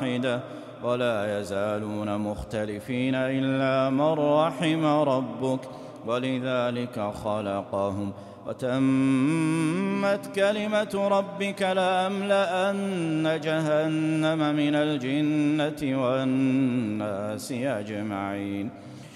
واحدة ولا يزالون مختلفين إلا من رحم ربك ولذلك خلقهم وتمت كلمة ربك لأملأن جهنم من الجنة والناس أجمعين